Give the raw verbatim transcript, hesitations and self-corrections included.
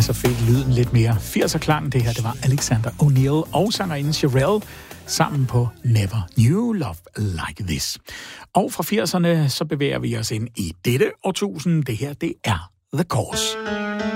Altså fik lyden lidt mere firser klang. Det her, det var Alexander O'Neal og sangerinden Cherrelle sammen på Never Knew Love Like This. Og fra firserne, så bevæger vi os ind i dette årtusind. Det her, det er The Course.